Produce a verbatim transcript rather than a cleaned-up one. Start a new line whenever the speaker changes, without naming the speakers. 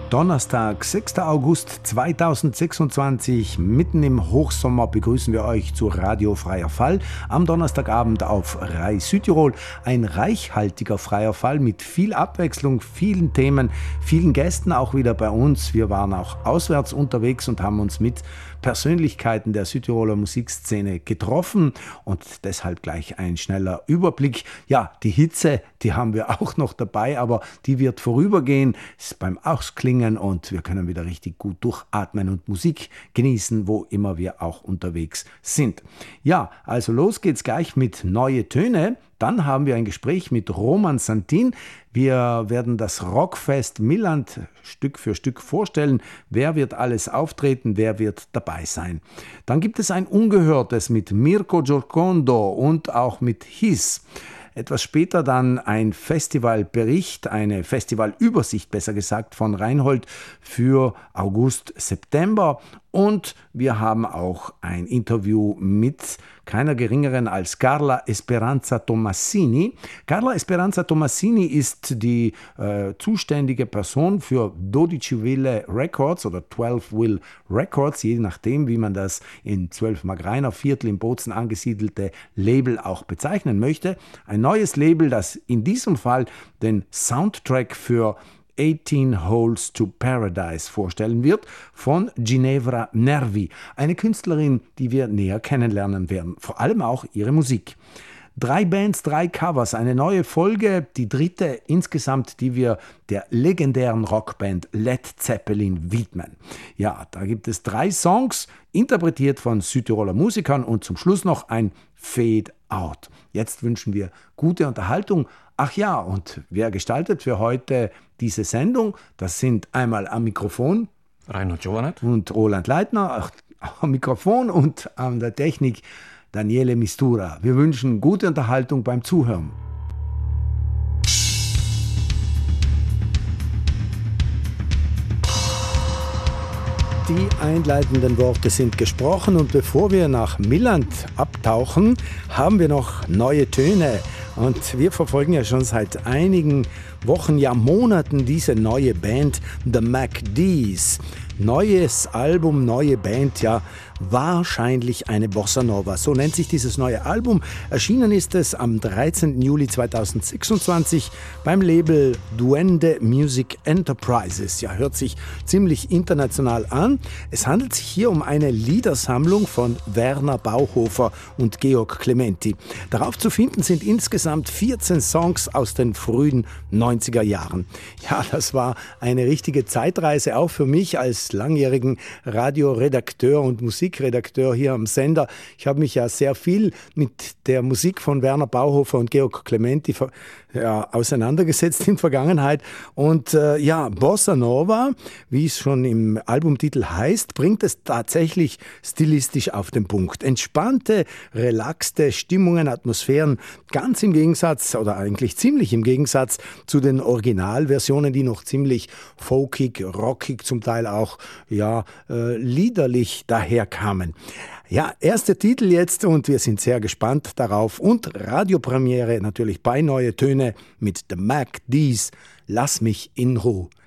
Donnerstag, sechster August zweitausendsechsundzwanzig, mitten im Hochsommer begrüßen wir euch zu Radio Freier Fall. Am Donnerstagabend auf Rai Südtirol. Ein reichhaltiger freier Fall mit viel Abwechslung, vielen Themen, vielen Gästen auch wieder bei uns. Wir waren auch auswärts unterwegs und haben uns mit Persönlichkeiten der Südtiroler Musikszene getroffen und deshalb gleich ein schneller Überblick. Ja, die Hitze, die haben wir auch noch dabei, aber die wird vorübergehen, ist beim Ausklingen und wir können wieder richtig gut durchatmen und Musik genießen, wo immer wir auch unterwegs sind. Ja, also los geht's gleich mit Neue Töne. Dann haben wir ein Gespräch mit Roman Santin. Wir werden das Rockfest Milland Stück für Stück vorstellen. Wer wird alles auftreten? Wer wird dabei sein? Dann gibt es ein Ungehörtes mit Mirko Giorcondo und auch mit His. Etwas später dann ein Festivalbericht, eine Festivalübersicht besser gesagt von Reinhold für August, September. Und wir haben auch ein Interview mit keiner geringeren als Carla Esperanza Tomassini. Carla Esperanza Tomassini ist die äh, zuständige Person für dodici Ville Records oder zwölf Will Records, je nachdem, wie man das in zwölf Magreiner Viertel im Bozen angesiedelte Label auch bezeichnen möchte. Ein neues Label, das in diesem Fall den Soundtrack für achtzehn Holes to Paradise vorstellen wird von Ginevra Nervi, eine Künstlerin, die wir näher kennenlernen werden, vor allem auch ihre Musik. Drei Bands, drei Covers, eine neue Folge, die dritte insgesamt, die wir der legendären Rockband Led Zeppelin widmen. Ja, da gibt es drei Songs, interpretiert von Südtiroler Musikern und zum Schluss noch ein Fade Out. Jetzt wünschen wir gute Unterhaltung. Ach ja, und wer gestaltet für heute diese Sendung? Das sind einmal am Mikrofon
Reinhold Jovanet
und Roland Leitner, am Mikrofon und an der Technik Daniele Mistura. Wir wünschen gute Unterhaltung beim Zuhören. Die einleitenden Worte sind gesprochen und bevor wir nach Milland abtauchen, haben wir noch neue Töne. Und wir verfolgen ja schon seit einigen Wochen, ja Monaten diese neue Band, The Mac D's. Neues Album, neue Band, ja wahrscheinlich eine Bossa Nova. So nennt sich dieses neue Album. Erschienen ist es am dreizehnten Juli zweitausendsechsundzwanzig beim Label Duende Music Enterprises. Ja, hört sich ziemlich international an. Es handelt sich hier um eine Liedersammlung von Werner Bauhofer und Georg Clementi. Darauf zu finden sind insgesamt vierzehn Songs aus den frühen neunziger Jahren. Ja, das war eine richtige Zeitreise, auch für mich als langjährigen Radioredakteur und Musikredakteur hier am Sender. Ich habe mich ja sehr viel mit der Musik von Werner Bauhofer und Georg Clementi ja, auseinandergesetzt in der Vergangenheit. Und äh, ja, Bossa Nova, wie es schon im Albumtitel heißt, bringt es tatsächlich stilistisch auf den Punkt. Entspannte, relaxte Stimmungen, Atmosphären, ganz im Gegensatz oder eigentlich ziemlich im Gegensatz zu den Originalversionen, die noch ziemlich folkig, rockig, zum Teil auch ja, äh, liederlich daherkamen. Ja, erster Titel jetzt und wir sind sehr gespannt darauf und Radiopremiere natürlich bei Neue Töne mit The Mac D's. Lass mich in Ruhe.